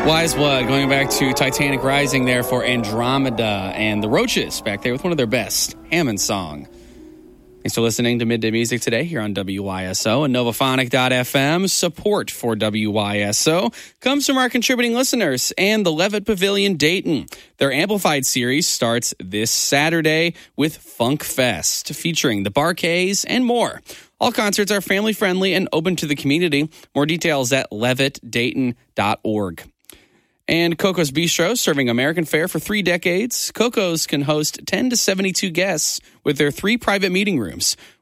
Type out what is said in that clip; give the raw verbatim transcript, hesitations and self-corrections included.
Wise Blood, going back to Titanic Rising there for Andromeda, and the Roaches back there with one of their best, Hammond Song. Thanks for listening to Midday Music today here on W Y S O and Novaphonic dot f m. Support for W Y S O comes from our contributing listeners and the Levitt Pavilion Dayton. Their Amplified series starts this Saturday with Funk Fest, featuring the Bar-Kays and more. All concerts are family-friendly and open to the community. More details at levitt dayton dot org. And Coco's Bistro, serving American fare for three decades. Coco's can host ten to seventy-two guests with their three private meeting rooms.